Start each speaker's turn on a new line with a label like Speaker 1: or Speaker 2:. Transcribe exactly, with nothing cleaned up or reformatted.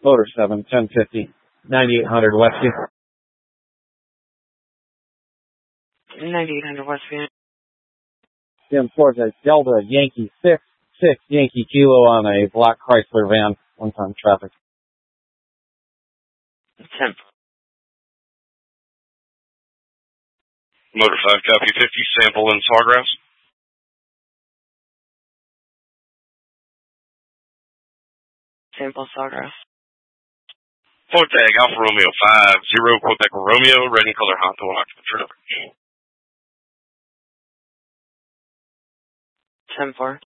Speaker 1: Motor seven, ten fifty, ninety-eight hundred Westview.
Speaker 2: ninety-eight hundred Westview.
Speaker 1: ten four, a Delta Yankee six, six Yankee Kilo on a black Chrysler van, one-time traffic.
Speaker 2: ten.
Speaker 3: Motor five, copy fifty, sample in Sawgrass.
Speaker 2: Sample Sawgrass.
Speaker 3: Float tag, Alfa Romeo five, zero, Quebec Romeo, ready color Honto occupant for
Speaker 2: ten four.